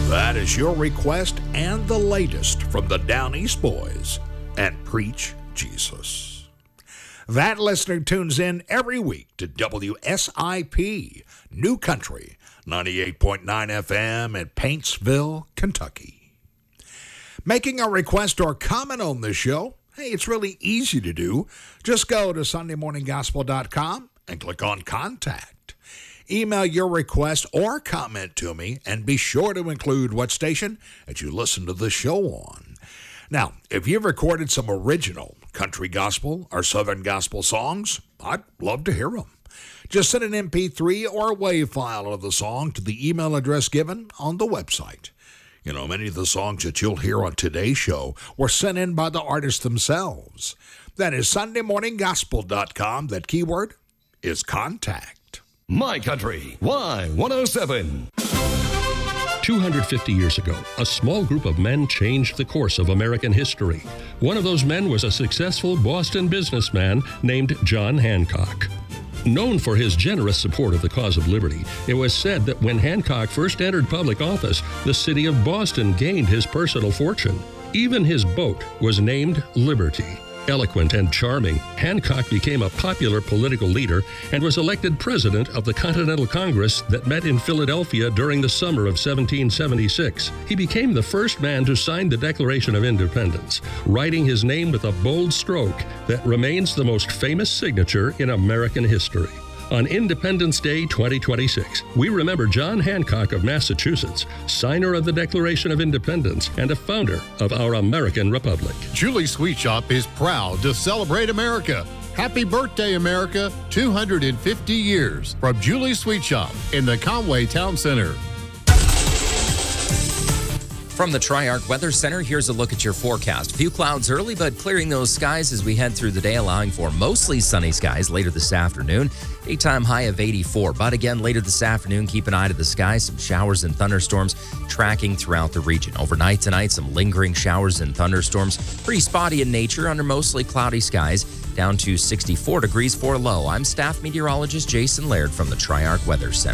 That is your request and the latest from the Down East Boys and Preach Jesus. That listener tunes in every week to WSIP, New Country, 98.9 FM in Paintsville, Kentucky. Making a request or comment on this show? Hey, it's really easy to do. Just go to SundayMorningGospel.com and click on Contact. Email your request or comment to me, and be sure to include what station that you listen to the show on. Now, if you've recorded some original country gospel or southern gospel songs, I'd love to hear them. Just send an MP3 or WAV file of the song to the email address given on the website. You know, many of the songs that you'll hear on today's show were sent in by the artists themselves. That is SundayMorningGospel.com. That keyword is contact. My Country, Y107. 250 years ago, a small group of men changed the course of American history. One of those men was a successful Boston businessman named John Hancock. Known for his generous support of the cause of liberty, it was said that when Hancock first entered public office, the city of Boston gained his personal fortune. Even his boat was named Liberty. Eloquent and charming, Hancock became a popular political leader and was elected president of the Continental Congress that met in Philadelphia during the summer of 1776. He became the first man to sign the Declaration of Independence, writing his name with a bold stroke that remains the most famous signature in American history. On Independence Day 2026, we remember John Hancock of Massachusetts, signer of the Declaration of Independence and a founder of our American Republic. Julie's Sweet Shop is proud to celebrate America. Happy birthday, America! 250 years from Julie's Sweet Shop in the Conway Town Center. From the Triarch Weather Center, here's a look at your forecast. A few clouds early, but clearing those skies as we head through the day, allowing for mostly sunny skies later this afternoon. Daytime high of 84. But again, later this afternoon, keep an eye to the sky. Some showers and thunderstorms tracking throughout the region. Overnight tonight, some lingering showers and thunderstorms. Pretty spotty in nature under mostly cloudy skies. Down to 64 degrees for low. I'm staff meteorologist Jason Laird from the Triarch Weather Center.